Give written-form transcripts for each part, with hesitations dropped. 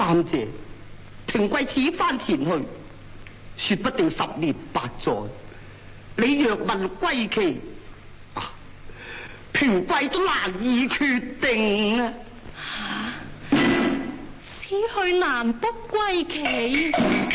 三姐，平貴此番前去，說不定10年8載。你若問歸期，平貴都難以決定啊！ 此去難得歸期。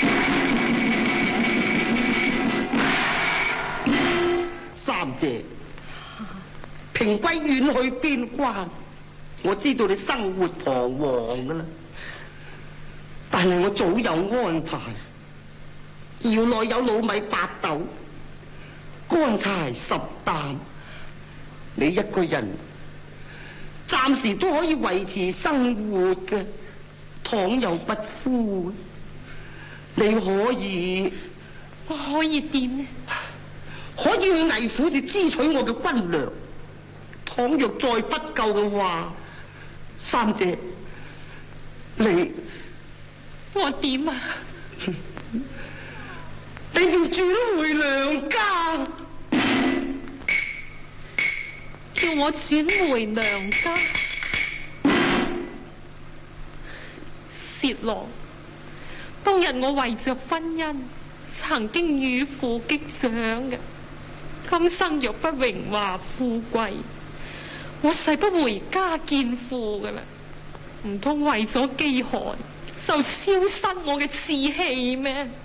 三姐，平貴遠去邊關，我知道你生活彷徨噶啦，但係我早有安排，窯內有老米8斗，乾柴10擔，你一個人暫時都可以維持生活嘅。倘有不敷，你我可以點呢？ 可以去魏府就支取我嘅軍糧。倘若再不夠嘅話，三姐， 我點啊？ 你便轉回娘家。 叫我轉回娘家？薛郎，當日我為着婚姻，曾經與父擊掌嘅。今生若不榮華富貴，我誓不回家見父噶啦。唔通為咗飢寒就消失我嘅志氣咩？